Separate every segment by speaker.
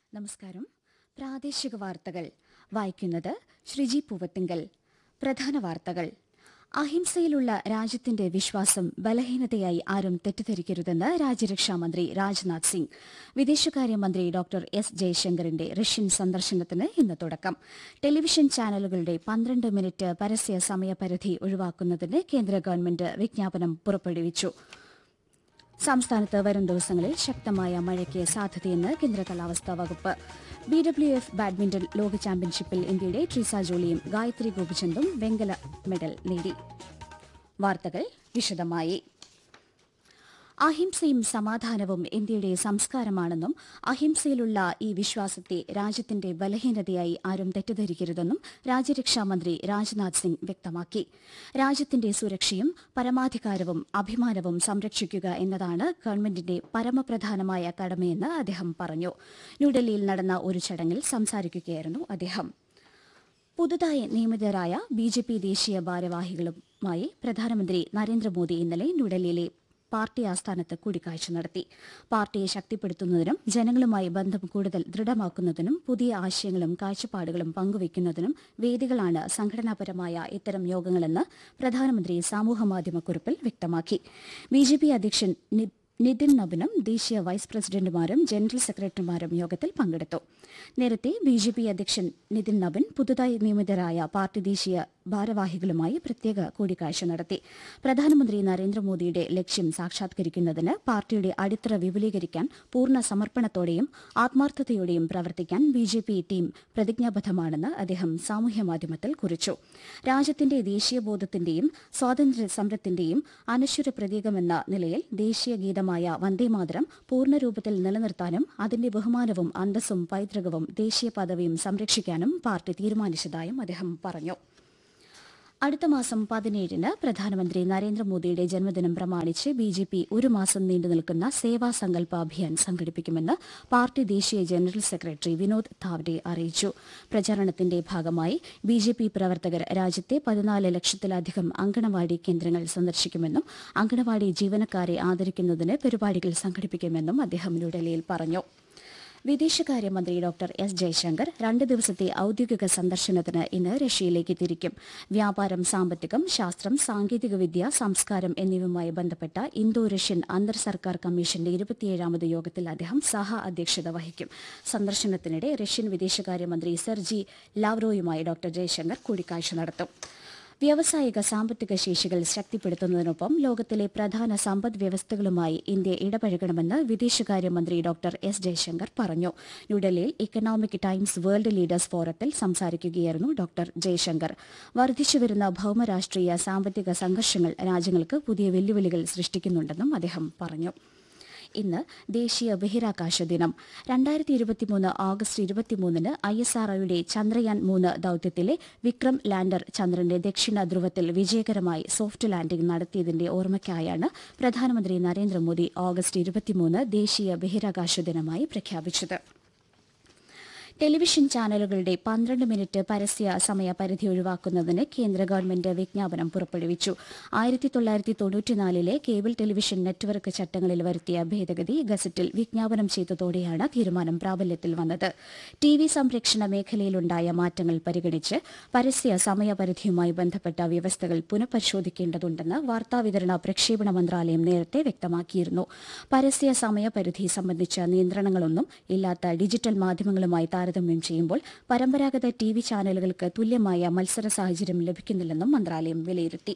Speaker 1: നമസ്കാരം. പ്രാദേശിക വാർത്തകൾ വായിക്കുന്നത് ശ്രീജി പൂവത്തിങ്കൽ. പ്രധാന വാർത്തകൾ. അഹിംസയിലുള്ള രാജ്യത്തിന്റെ വിശ്വാസം ബലഹീനതയായി ആരും തെറ്റിദ്ധരിക്കരുതെന്ന് രാജ്യരക്ഷാമന്ത്രി രാജ്നാഥ് സിംഗ്. വിദേശകാര്യമന്ത്രി ഡോക്ടർ എസ് ജയശങ്കറിന്റെ റഷ്യൻ സന്ദർശനത്തിന് ഇന്ന് തുടക്കം. ടെലിവിഷൻ ചാനലുകളുടെ 12 മിനിറ്റ് പരസ്യ സമയപരിധി ഒഴിവാക്കുന്നതിന് കേന്ദ്ര ഗവൺമെന്റ് വിജ്ഞാപനം പുറപ്പെടുവിച്ചു. സംസ്ഥാനത്ത് വരും ദിവസങ്ങളിൽ ശക്തമായ മഴയ്ക്ക് സാധ്യതയെന്ന് കേന്ദ്ര കാലാവസ്ഥാ വകുപ്പ്. BWF ബാഡ്മിന്റൺ ലോക ചാമ്പ്യൻഷിപ്പിൽ ഇന്ത്യയുടെ ട്രീസ ജോളിയും ഗായത്രി ഗോപിചന്ദും വെങ്കല മെഡൽ നേടി. വാർത്തകൾ വിശദമായി. അഹിംസയും സമാധാനവും ഇന്ത്യയുടെ സംസ്കാരമാണെന്നും അഹിംസയിലുള്ള ഈ വിശ്വാസത്തെ രാജ്യത്തിന്റെ ബലഹീനതയായി ആരും തെറ്റിദ്ധരിക്കരുതെന്നും രാജ്യരക്ഷാമന്ത്രി രാജ്നാഥ് സിംഗ് വ്യക്തമാക്കി. രാജ്യത്തിന്റെ സുരക്ഷയും പരമാധികാരവും അഭിമാനവും സംരക്ഷിക്കുക എന്നതാണ് ഗവൺമെന്റിന്റെ പരമപ്രധാനമായ കടമയെന്ന് അദ്ദേഹം പറഞ്ഞു. ന്യൂഡൽഹിയിൽ നടന്ന ഒരു ചടങ്ങിൽ സംസാരിക്കുകയായിരുന്നു അദ്ദേഹം. പുതുതായി നിയമിതരായ BJP ദേശീയ ഭാരവാഹികളുമായി പ്രധാനമന്ത്രി നരേന്ദ്രമോദി ഇന്നലെ ന്യൂഡൽഹിയിലെ പാർട്ടി ആസ്ഥാനത്ത് കൂടിക്കാഴ്ച നടത്തി. പാർട്ടിയെ ശക്തിപ്പെടുത്തുന്നതിനും ജനങ്ങളുമായി ബന്ധം കൂടുതൽ ദൃഢമാക്കുന്നതിനും പുതിയ ആശയങ്ങളും കാഴ്ചപ്പാടുകളും പങ്കുവയ്ക്കുന്നതിനും വേദികളാണ് സംഘടനാപരമായ ഇത്തരം യോഗങ്ങളെന്ന് പ്രധാനമന്ത്രി സാമൂഹ്യമാധ്യമക്കുറിപ്പിൽ വ്യക്തമാക്കി. BJP അധ്യക്ഷൻ നിതിൻ നബിനും ദേശീയ വൈസ് പ്രസിഡന്റുമാരും ജനറൽ സെക്രട്ടറിമാരും യോഗത്തിൽ പങ്കെടുത്തു. നേരത്തെ BJP അധ്യക്ഷൻ നിതിൻ നബിൻ പുതുതായി നിയമിതരായ പാർട്ടി ദേശീയ ഭാരവാഹികളുമായി പ്രത്യേക കൂടിക്കാഴ്ച നടത്തി. പ്രധാനമന്ത്രി നരേന്ദ്രമോദിയുടെ ലക്ഷ്യം സാക്ഷാത്കരിക്കുന്നതിന് പാർട്ടിയുടെ അടിത്തറ വിപുലീകരിക്കാൻ പൂർണ്ണ സമർപ്പണത്തോടെയും ആത്മാർത്ഥതയോടെയും പ്രവർത്തിക്കാൻ BJP ടീം പ്രതിജ്ഞാബദ്ധമാണെന്ന് അദ്ദേഹം സാമൂഹ്യമാധ്യമത്തിൽ കുറിച്ചു. രാജ്യത്തിന്റെ ദേശീയബോധത്തിന്റെയും സ്വാതന്ത്ര്യ സമരത്തിന്റെയും അനശ്വര പ്രതീകമെന്ന നിലയിൽ ദേശീയ ഗീതമായ വന്ദേമാതരം പൂർണ്ണരൂപത്തിൽ നിലനിർത്താനും അതിന്റെ ബഹുമാനവും അന്തസ്സും പൈതൃകവും ദേശീയ പദവിയും സംരക്ഷിക്കാനും പാർട്ടി തീരുമാനിച്ചതായും അദ്ദേഹം പറഞ്ഞു. അടുത്ത മാസം 17-ന് പ്രധാനമന്ത്രി നരേന്ദ്രമോദിയുടെ ജന്മദിനം പ്രമാണിച്ച് BJP ഒരു മാസം നീണ്ടുനിൽക്കുന്ന സേവാ സങ്കല്പ അഭിയാൻ സംഘടിപ്പിക്കുമെന്ന് പാർട്ടി ദേശീയ ജനറൽ സെക്രട്ടറി വിനോദ് താവ്ഡെ അറിയിച്ചു. പ്രചാരണത്തിന്റെ ഭാഗമായി BJP പ്രവർത്തകർ രാജ്യത്തെ 14 ലക്ഷത്തിലധികം അങ്കണവാടി കേന്ദ്രങ്ങൾ സന്ദർശിക്കുമെന്നും അങ്കണവാടി ജീവനക്കാരെ ആദരിക്കുന്നതിന് പരിപാടികൾ സംഘടിപ്പിക്കുമെന്നും അദ്ദേഹം ന്യൂഡൽഹിയിൽ പറഞ്ഞു. വിദേശകാര്യമന്ത്രി ഡോക്ടർ എസ് ജയശങ്കർ 2 ദിവസത്തെ ഔദ്യോഗിക സന്ദർശനത്തിന് ഇന്ന് റഷ്യയിലേക്ക് തിരിക്കും. വ്യാപാരം, സാമ്പത്തികം, ശാസ്ത്രം, സാങ്കേതികവിദ്യ, സംസ്കാരം എന്നിവയുമായി ബന്ധപ്പെട്ട ഇന്തോ റഷ്യൻ അന്തർ സർക്കാർ കമ്മീഷന്റെ 27ാമത് യോഗത്തിൽ അദ്ദേഹം സഹ അധ്യക്ഷത വഹിക്കും. സന്ദർശനത്തിനിടെ റഷ്യൻ വിദേശകാര്യമന്ത്രി സെർജി ലാവ്റോയുമായി ഡോക്ടർ ജയശങ്കർ കൂടിക്കാഴ്ച നടത്തും. വ്യാവസായിക സാമ്പത്തിക ശേഷികൾ ശക്തിപ്പെടുത്തുന്നതിനൊപ്പം ലോകത്തിലെ പ്രധാന സമ്പദ് വ്യവസ്ഥകളുമായി ഇന്ത്യ ഇടപഴകണമെന്ന് വിദേശകാര്യമന്ത്രി ഡോക്ടർ എസ് ജയശങ്കർ പറഞ്ഞു. ന്യൂഡൽഹിയിൽ ഇക്കണോമിക് ടൈംസ് വേൾഡ് ലീഡേഴ്സ് ഫോറത്തിൽ സംസാരിക്കുകയായിരുന്നു ഡോക്ടർ ജയശങ്കർ. വർദ്ധിച്ചുവരുന്ന ഭൌമരാഷ്ട്രീയ സാമ്പത്തിക സംഘർഷങ്ങൾ രാജ്യങ്ങൾക്ക് പുതിയ വെല്ലുവിളികൾ സൃഷ്ടിക്കുന്നുണ്ടെന്നും അദ്ദേഹം പറഞ്ഞു. ഇന്ന് ദേശീയ ബഹിരാകാശ ദിനം. 2023 ഓഗസ്റ്റ് 23-ന് ISROയുടെ ചന്ദ്രയാൻ 3 ദൌത്യത്തിലെ വിക്രം ലാൻഡർ ചന്ദ്രന്റെ ദക്ഷിണ ധ്രുവത്തിൽ വിജയകരമായി സോഫ്റ്റ് ലാൻഡിംഗ് നടത്തിയതിന്റെ ഓർമ്മയ്ക്കായാണ് പ്രധാനമന്ത്രി നരേന്ദ്രമോദി ഓഗസ്റ്റ് 23 ദേശീയ ബഹിരാകാശ ദിനമായി പ്രഖ്യാപിച്ചത്. ടെലിവിഷൻ ചാനലുകളുടെ 12 മിനിറ്റ് പരസ്യ സമയപരിധി ഒഴിവാക്കുന്നതിന് കേന്ദ്ര ഗവൺമെന്റ് വിജ്ഞാപനം പുറപ്പെടുവിച്ചു. 1994-ലെ കേബിൾ ടെലിവിഷൻ നെറ്റ്വർക്ക് ചട്ടങ്ങളിൽ വരുത്തിയ ഭേദഗതി ഗസറ്റിൽ വിജ്ഞാപനം ചെയ്തതോടെയാണ് തീരുമാനം പ്രാബല്യത്തിൽ വന്നത്. TV സംരക്ഷണ മേഖലയിലുണ്ടായ മാറ്റങ്ങൾ പരിഗണിച്ച് പരസ്യ സമയപരിധിയുമായി ബന്ധപ്പെട്ട വ്യവസ്ഥകൾ പുനഃപരിശോധിക്കേണ്ടതുണ്ടെന്ന് വാർത്താവിതരണ പ്രക്ഷേപണ മന്ത്രാലയം നേരത്തെ വ്യക്തമാക്കിയിരുന്നു. പരസ്യ സമയപരിധി സംബന്ധിച്ച നിയന്ത്രണങ്ങളൊന്നും ഇല്ലാത്ത ഡിജിറ്റൽ മാധ്യമങ്ങളുമായി താരതമ്യം ചെയ്യുമ്പോൾ പരമ്പരാഗത TV ചാനലുകൾക്ക് തുല്യമായ മത്സര സാഹചര്യം ലഭിക്കുന്നില്ലെന്നും മന്ത്രാലയം വിലയിരുത്തി.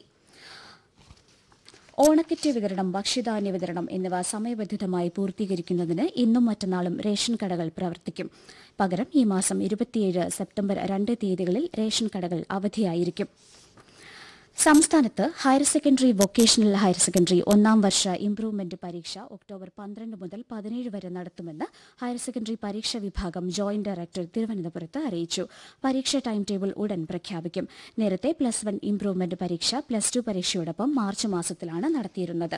Speaker 1: ഓണക്കിറ്റ് വിതരണം, ഭക്ഷ്യധാന്യ വിതരണം എന്നിവ സമയബന്ധിതമായി പൂർത്തീകരിക്കുന്നതിന് ഇന്നും മറ്റന്നാളും റേഷൻ കടകൾ പ്രവർത്തിക്കും. പകരം ഈ മാസം 27 സെപ്റ്റംബർ 2 തീയതികളിൽ റേഷൻ കടകൾ അവധിയായിരിക്കും. സംസ്ഥാനത്ത് higher secondary, vocational higher secondary 1-ാം വർഷ ഇംപ്രൂവ്മെന്റ് പരീക്ഷ ഒക്ടോബർ 12 മുതൽ 17 വരെ നടത്തുമെന്ന് ഹയർ സെക്കൻഡറി പരീക്ഷാ വിഭാഗം ജോയിന്റ് ഡയറക്ടർ തിരുവനന്തപുരത്ത് അറിയിച്ചു. പരീക്ഷ ടൈം ടേബിൾ ഉടൻ പ്രഖ്യാപിക്കും. നേരത്തെ +1 ഇംപ്രൂവ്മെന്റ് പരീക്ഷ +2 പരീക്ഷയോടൊപ്പം മാർച്ച് മാസത്തിലാണ് നടത്തിയിരുന്നത്.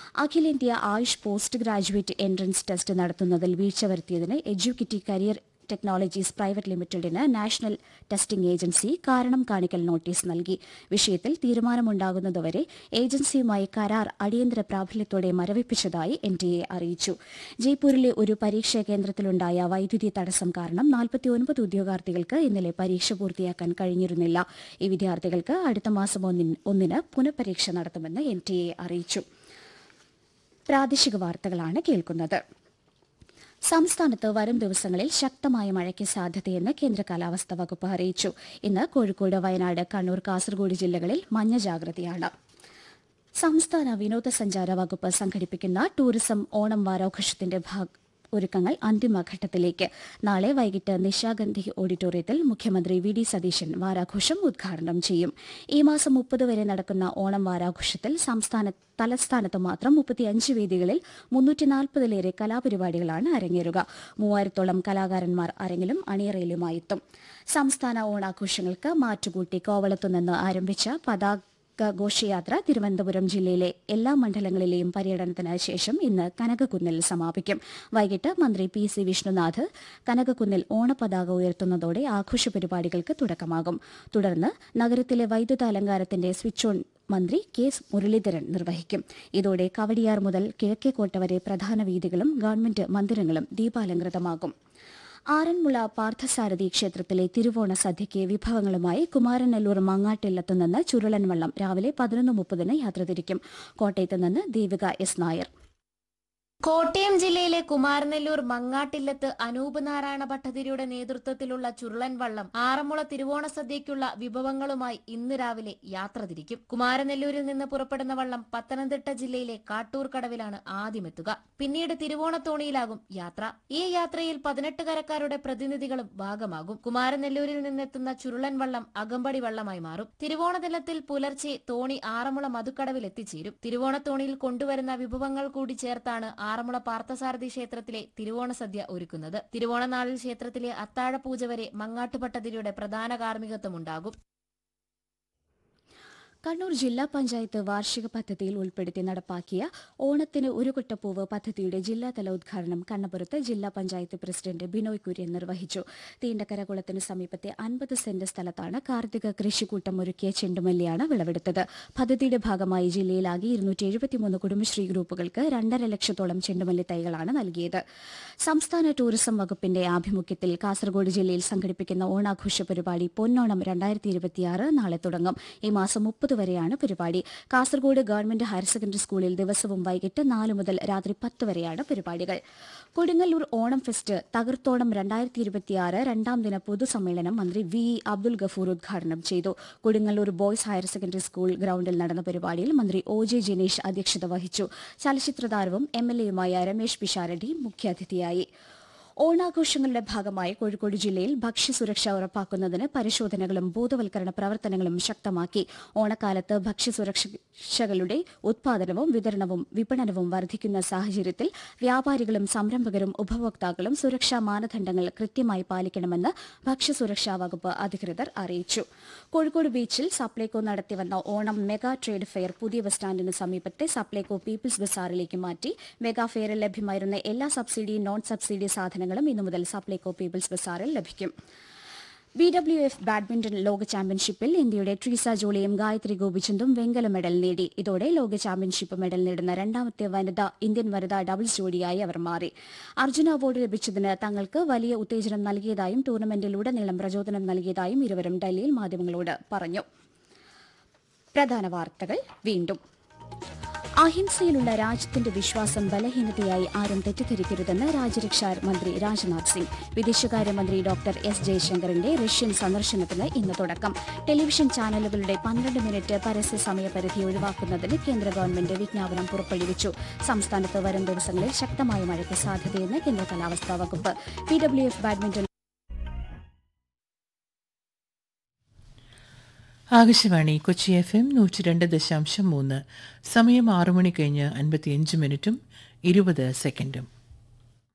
Speaker 1: അഖിലേന്ത്യാ Ayush post graduate entrance test നടത്തുന്നതിൽ വീഴ്ച വരുത്തിയതിന് എഡ്യൂക്കിറ്റി കരിയർ ടെക്നോളജീസ് പ്രൈവറ്റ് ലിമിറ്റഡിന് നാഷണൽ ടെസ്റ്റിംഗ് ഏജൻസി കാരണം കാണിക്കൽ നോട്ടീസ് നൽകി. വിഷയത്തിൽ തീരുമാനമുണ്ടാകുന്നതുവരെ ഏജൻസിയുമായി കരാർ അടിയന്തര പ്രാബല്യത്തോടെ മരവിപ്പിച്ചതായി NTA അറിയിച്ചു. ജയ്പൂരിലെ ഒരു പരീക്ഷാ കേന്ദ്രത്തിലുണ്ടായ വൈദ്യുതി തടസ്സം കാരണം 49 ഉദ്യോഗാർത്ഥികൾക്ക് ഇന്നലെ പരീക്ഷ പൂർത്തിയാക്കാൻ കഴിഞ്ഞിരുന്നില്ല. ഈ വിദ്യാർത്ഥികൾക്ക് അടുത്ത മാസം 1-ന് പുനഃപരീക്ഷ നടത്തുമെന്ന് NTA അറിയിച്ചു. പ്രാദേശിക വാർത്തകളാണ് കേൾക്കുന്നത്. സംസ്ഥാനത്ത് വരും ദിവസങ്ങളിൽ ശക്തമായ മഴയ്ക്ക് സാധ്യതയെന്ന് കേന്ദ്ര കാലാവസ്ഥാ വകുപ്പ് അറിയിച്ചു. ഇന്ന് കോഴിക്കോട്, വയനാട്, കണ്ണൂർ, കാസർഗോഡ് ജില്ലകളിൽ മഞ്ഞ ജാഗ്രതയാണ്. സംസ്ഥാന വിനോദസഞ്ചാര വകുപ്പ് സംഘടിപ്പിക്കുന്ന ടൂറിസം ഓണം വാരാഘോഷത്തിന്റെ ഒരുക്കങ്ങൾ അന്തിമഘട്ടത്തിലേക്ക്. നാളെ വൈകിട്ട് നിശാഗന്ധി ഓഡിറ്റോറിയത്തിൽ മുഖ്യമന്ത്രി VD സതീശൻ വാരാഘോഷം ഉദ്ഘാടനം ചെയ്യും. ഈ മാസം 30 വരെ നടക്കുന്ന ഓണം വാരാഘോഷത്തിൽ തലസ്ഥാനത്ത് മാത്രം 35 വേദികളിൽ 340-ലേറെ കലാപരിപാടികളാണ് അരങ്ങേറുക. 3000-ഓളം കലാകാരന്മാർ അരങ്ങിലും അണിയറയിലുമായെത്തും. സംസ്ഥാന ഓണാഘോഷങ്ങൾക്ക് മാറ്റുകൂട്ടി കോവളത്തുനിന്ന് ആരംഭിച്ച ഘോഷയാത്ര തിരുവനന്തപുരം ജില്ലയിലെ എല്ലാ മണ്ഡലങ്ങളിലെയും പര്യടനത്തിന് ശേഷം ഇന്ന് കനകക്കുന്നിൽ സമാപിക്കും. വൈകിട്ട് മന്ത്രി PC വിഷ്ണുനാഥ് കനകക്കുന്നിൽ ഓണപ്പതാക ഉയർത്തുന്നതോടെ ആഘോഷ പരിപാടികൾക്ക് തുടക്കമാകും. തുടർന്ന് നഗരത്തിലെ വൈദ്യുതാലങ്കാരത്തിന്റെ സ്വിച്ച് ഓൺ മന്ത്രി K മുരളീധരൻ നിർവഹിക്കും. ഇതോടെ കവടിയാർ മുതൽ കിഴക്കേക്കോട്ട വരെ പ്രധാന വീഥികളും ഗവൺമെന്റ് മന്ദിരങ്ങളും ദീപാലങ്കൃതമാകും. ആറന്മുള പാർത്ഥസാരഥി ക്ഷേത്രത്തിലെ തിരുവോണ സദ്യയ്ക്ക് വിഭവങ്ങളുമായി കുമാരനെല്ലൂർ മങ്ങാട്ടില്ലത്തുനിന്ന് ചുരുളൻ വള്ളം രാവിലെ 11:30-ന് യാത്ര തിരിക്കും. കോട്ടയത്ത് നിന്ന് ദേവിക S. നായർ.
Speaker 2: കോട്ടയം ജില്ലയിലെ കുമാരനെല്ലൂർ മങ്ങാട്ടില്ലത്ത് അനൂപ് നാരായണ ഭട്ടതിരിയുടെ നേതൃത്വത്തിലുള്ള ചുരുളൻ വള്ളം ആറന്മുള തിരുവോണ സദ്യയ്ക്കുള്ള വിഭവങ്ങളുമായി ഇന്ന് രാവിലെ യാത്ര തിരിക്കും. കുമാരനെല്ലൂരിൽ നിന്ന് പുറപ്പെടുന്ന വള്ളം പത്തനംതിട്ട ജില്ലയിലെ കാട്ടൂർ കടവിലാണ് ആദ്യമെത്തുക. പിന്നീട് തിരുവോണത്തോണിയിലാകും യാത്ര. ഈ യാത്രയിൽ 18 കരക്കാരുടെ പ്രതിനിധികളും ഭാഗമാകും. കുമാരനെല്ലൂരിൽ നിന്നെത്തുന്ന ചുരുളൻ വള്ളം അകമ്പടി വള്ളമായി മാറും. തിരുവോണ ദിനത്തിൽ പുലർച്ചെ തോണി ആറന്മുള മധുക്കടവിൽ എത്തിച്ചേരും. തിരുവോണത്തോണിയിൽ കൊണ്ടുവരുന്ന വിഭവങ്ങൾ കൂടി ചേർത്താണ് ആറന്മുള പാർത്ഥസാരഥി ക്ഷേത്രത്തിലെ തിരുവോണ സദ്യ ഒരുക്കുന്നത്. തിരുവോണ നാളിൽ ക്ഷേത്രത്തിലെ അത്താഴപൂജ വരെ മങ്ങാട്ടുഭട്ടതിരിയുടെ പ്രധാന കാർമ്മികത്വമുണ്ടാകും.
Speaker 1: കണ്ണൂർ ജില്ലാ പഞ്ചായത്ത് വാർഷിക പദ്ധതിയിൽ ഉൾപ്പെടുത്തി നടപ്പാക്കിയ ഓണത്തിന് ഒരു കൊട്ടപ്പൂവ് പദ്ധതിയുടെ ജില്ലാതല ഉദ്ഘാടനം കണ്ണപുരത്ത് ജില്ലാ പഞ്ചായത്ത് പ്രസിഡന്റ് ബിനോയ് കുര്യൻ നിർവഹിച്ചു. തീണ്ടക്കര കുളത്തിന് സമീപത്തെ 50 സെന്റ് സ്ഥലത്താണ് കാർത്തിക കൃഷിക്കൂട്ടം ഒരുക്കിയ ചെണ്ടുമല്ലിയാണ് വിളവെടുത്തത്. പദ്ധതിയുടെ ഭാഗമായി ജില്ലയിലാകെ 273 കുടുംബശ്രീ ഗ്രൂപ്പുകൾക്ക് 2.5 ലക്ഷത്തോളം ചെണ്ടുമല്ലി തൈകളാണ് നൽകിയത്. സംസ്ഥാന ടൂറിസം വകുപ്പിന്റെ ആഭിമുഖ്യത്തിൽ കാസർഗോഡ് ജില്ലയിൽ സംഘടിപ്പിക്കുന്ന ഓണാഘോഷ പരിപാടി പൊന്നോണം 2026 നാളെ തുടങ്ങും. ഈ മാസം 30 വരെയാണ് പരിപാടി. കാസർഗോഡ് ഗവൺമെന്റ് ഹയർ സെക്കൻഡറി സ്കൂളിൽ ദിവസവും വൈകിട്ട് 4 മുതൽ രാത്രി 10 വരെയാണ് പരിപാടികൾ. കൊടുങ്ങല്ലൂർ ഓണം ഫെസ്റ്റ് തകർത്തോണം 2026 രണ്ടാം ദിന പൊതുസമ്മേളനം മന്ത്രി VE അബ്ദുൽ ഗഫൂർ ഉദ്ഘാടനം ചെയ്തു. Kodungallur boys higher secondary school ഗ്രൌണ്ടിൽ നടന്ന പരിപാടിയിൽ മന്ത്രി OJ ജനീഷ് അധ്യക്ഷത വഹിച്ചു. ചലച്ചിത്രതാരവും MLAയുമായ രമേശ് പിഷാരടി മുഖ്യാതിഥിയായി. ഓണാഘോഷങ്ങളുടെ ഭാഗമായി കോഴിക്കോട് ജില്ലയിൽ ഭക്ഷ്യസുരക്ഷ ഉറപ്പാക്കുന്നതിന് പരിശോധനകളും ബോധവൽക്കരണ പ്രവർത്തനങ്ങളും ശക്തമാക്കി. ഓണക്കാലത്ത് ഭക്ഷ്യസുരക്ഷകളുടെ ഉത്പാദനവും വിതരണവും വിപണനവും വർദ്ധിക്കുന്ന സാഹചര്യത്തിൽ വ്യാപാരികളും സംരംഭകരും ഉപഭോക്താക്കളും സുരക്ഷാ മാനദണ്ഡങ്ങൾ കൃത്യമായി പാലിക്കണമെന്ന് ഭക്ഷ്യസുരക്ഷാ വകുപ്പ് അധികൃതർ അറിയിച്ചു. കോഴിക്കോട് ബീച്ചിൽ സപ്ലൈകോ നടത്തിവന്ന ഓണം മെഗാ ട്രേഡ് ഫെയർ പുതിയ ബസ് സ്റ്റാൻഡിന് സമീപത്തെ സപ്ലൈകോ പീപ്പിൾസ് ബസാറിലേക്ക് മാറ്റി. മെഗാ ഫെയറിൽ ലഭ്യമായിരുന്ന എല്ലാ സബ്സിഡി നോൺ സബ്സിഡി സാധനങ്ങളും ഇന്നു മുതൽ സപ്ലൈകോ പീപ്പിൾസ് ബസാറിൽ ലഭിക്കും. BWF ബാഡ്മിന്റൺ ലോക ചാമ്പ്യൻഷിപ്പിൽ ഇന്ത്യയുടെ ട്രീസ ജോളിയും ഗായത്രി ഗോപിചന്ദും വെങ്കല മെഡൽ നേടി. ഇതോടെ ലോക ചാമ്പ്യൻഷിപ്പ് മെഡൽ നേടുന്ന രണ്ടാമത്തെ ഇന്ത്യൻ വനിതാ ഡബിൾസ് ജോഡിയായി അവർ മാറി. അർജുന അവാർഡ് ലഭിച്ചതിന് തങ്ങൾക്ക് വലിയ ഉത്തേജനം നൽകിയതായും ടൂർണമെന്റിലുടനീളം പ്രചോദനം നൽകിയതായും ഇരുവരും ഡൽഹിയിൽ മാധ്യമങ്ങളോട് പറഞ്ഞു. പ്രധാന വാർത്തകൾ വീണ്ടും. അഹിംസയിലുള്ള രാജ്യത്തിന്റെ വിശ്വാസം ബലഹീനതയായി ആരും തെറ്റിദ്ധരിക്കരുതെന്ന് രാജ്യരക്ഷാ മന്ത്രി രാജ്നാഥ് സിംഗ്. വിദേശകാര്യമന്ത്രി ഡോക്ടർ S. ജയശങ്കറിന്റെ റഷ്യൻ സന്ദർശനത്തിന് ഇന്ന് തുടക്കം. ടെലിവിഷൻ ചാനലുകളുടെ 12 മിനിറ്റ് പരസ്യ സമയപരിധി ഒഴിവാക്കുന്നതിന് കേന്ദ്ര ഗവൺമെന്റ് വിജ്ഞാപനം പുറപ്പെടുവിച്ചു. സംസ്ഥാനത്ത് വരും ദിവസങ്ങളിൽ ശക്തമായ മഴയ്ക്ക് സാധ്യതയെന്ന് കേന്ദ്ര കാലാവസ്ഥാ വകുപ്പ്. BWF badminton
Speaker 3: Akashvani Kochi FM 102.3 സമയം 6 മണി കഴിഞ്ഞ് 55 മിനിറ്റും 20 സെക്കൻഡും.